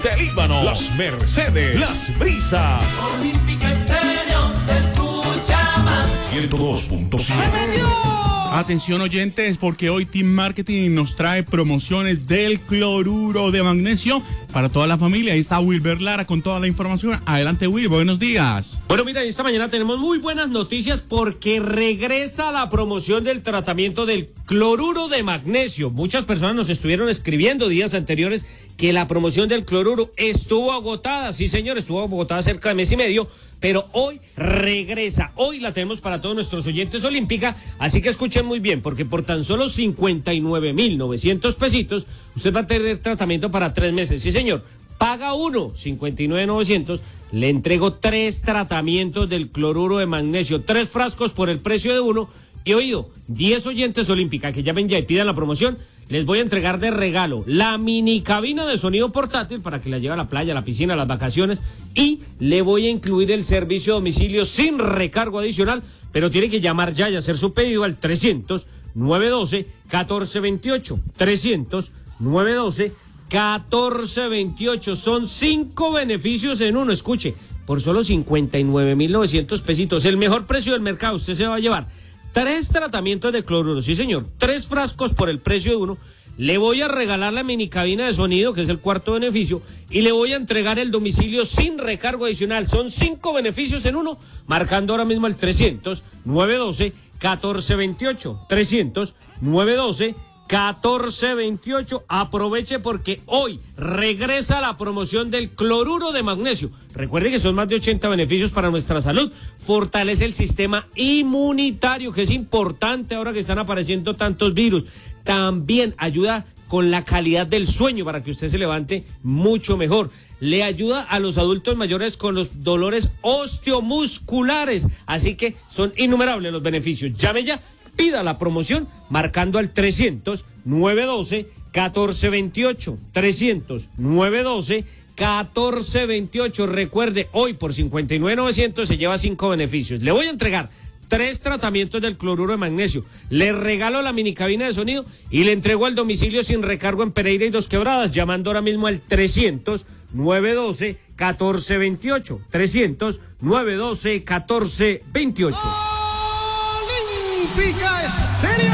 de Líbano, Las Mercedes, Las Brisas. Olímpica Estéreo se escucha más. 102.7. Atención oyentes, porque hoy Team Marketing nos trae promociones del cloruro de magnesio para toda la familia. Ahí está Wilber Lara con toda la información. Adelante, Will, buenos días. Bueno, mira, esta mañana tenemos muy buenas noticias porque regresa la promoción del tratamiento del cloruro de magnesio. Muchas personas nos estuvieron escribiendo días anteriores que la promoción del cloruro estuvo agotada. Sí, señor, estuvo agotada cerca de mes y medio. Pero hoy regresa, hoy la tenemos para todos nuestros oyentes olímpica, así que escuchen muy bien, porque por tan solo 59.900 pesitos, usted va a tener tratamiento para 3 meses, sí señor, paga uno, 59.900, le entrego 3 tratamientos del cloruro de magnesio, 3 frascos por el precio de uno, y oído, 10 oyentes olímpica que llamen ya y pidan la promoción, les voy a entregar de regalo la mini cabina de sonido portátil para que la lleve a la playa, a la piscina, a las vacaciones, y le voy a incluir el servicio a domicilio sin recargo adicional, pero tiene que llamar ya y hacer su pedido al 300-912-1428, 300-912-1428, son 5 beneficios en uno, escuche, por solo 59.900 pesitos, el mejor precio del mercado, usted se va a llevar 3 tratamientos de cloruro, sí señor, 3 frascos por el precio de uno, le voy a regalar la mini cabina de sonido, que es el cuarto beneficio, y le voy a entregar el domicilio sin recargo adicional, son 5 beneficios en uno, marcando ahora mismo el 300-912-1428, 300-912-1428, aproveche porque hoy regresa la promoción del cloruro de magnesio. Recuerde que son más de 80 beneficios para nuestra salud, fortalece el sistema inmunitario, que es importante ahora que están apareciendo tantos virus, también ayuda con la calidad del sueño para que usted se levante mucho mejor, le ayuda a los adultos mayores con los dolores osteomusculares, así que son innumerables los beneficios. Llame ya, pida la promoción marcando al 300-912-1428, 300-912-1428. Recuerde, hoy por 59.900 se lleva 5 beneficios. Le voy a entregar 3 tratamientos del cloruro de magnesio, le regalo la mini cabina de sonido y le entrego al domicilio sin recargo en Pereira y Dos Quebradas, llamando ahora mismo al 300-912-1428, 300-912-1428. Olímpica Estéreo.